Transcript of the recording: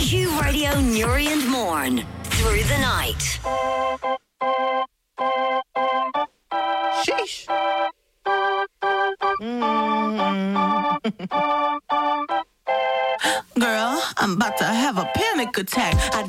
Q Radio Newry and Morn. Through the night. Sheesh. Girl, I'm about to have a panic attack.